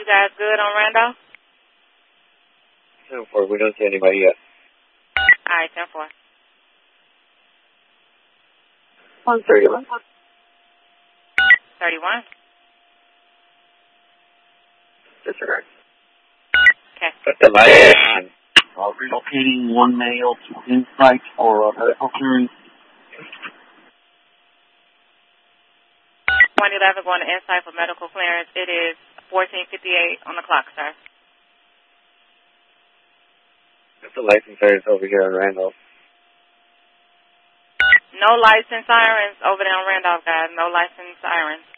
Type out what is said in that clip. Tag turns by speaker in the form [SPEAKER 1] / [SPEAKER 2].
[SPEAKER 1] you guys good on Randolph?
[SPEAKER 2] 10-4, we don't see anybody yet.
[SPEAKER 1] All right, 10-4.
[SPEAKER 3] 131.
[SPEAKER 1] 31.
[SPEAKER 3] Disregard.
[SPEAKER 1] Okay.
[SPEAKER 2] Put the light on.
[SPEAKER 4] Relocating one male to Insight for medical clearance.
[SPEAKER 1] 111 going to Insight for medical clearance. It is 14:58 on the clock, sir.
[SPEAKER 2] Put the license sirens over here on Randolph.
[SPEAKER 1] No license sirens over there on Randolph, guys. No license sirens.